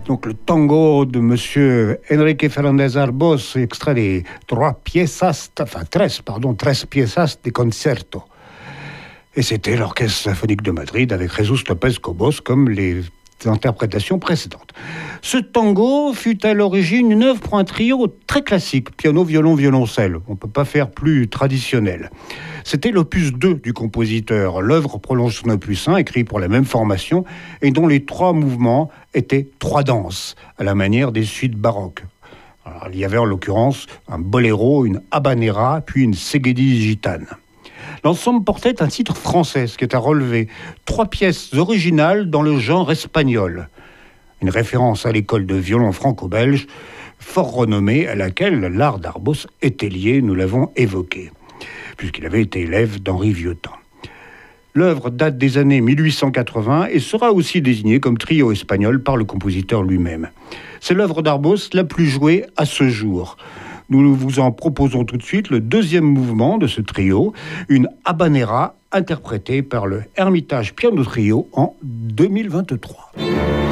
Donc le tango de monsieur Enrique Fernández Arbós, extrait des tres piezas de concerto. Et c'était l'Orchestre symphonique de Madrid avec Jesús López Cobos comme les interprétations précédentes. Ce tango fut à l'origine une œuvre pour un trio très classique, piano, violon, violoncelle. On ne peut pas faire plus traditionnel. C'était l'opus 2 du compositeur. L'œuvre prolonge son opus 1, écrit pour la même formation, et dont les 3 mouvements étaient 3 danses, à la manière des suites baroques. Alors, il y avait en l'occurrence un boléro, une habanera, puis une seguedille gitane. L'ensemble portait un titre français, ce qui est à relever. 3 pièces originales dans le genre espagnol. Une référence à l'école de violon franco-belge, fort renommée, à laquelle l'art d'Arbós était lié, nous l'avons évoqué, puisqu'il avait été élève d'Henri Vieuxtemps. L'œuvre date des années 1880 et sera aussi désignée comme trio espagnol par le compositeur lui-même. C'est l'œuvre d'Arbós la plus jouée à ce jour. Nous vous en proposons tout de suite le 2e mouvement de ce trio, une habanera interprétée par le Hermitage Piano Trio en 2023.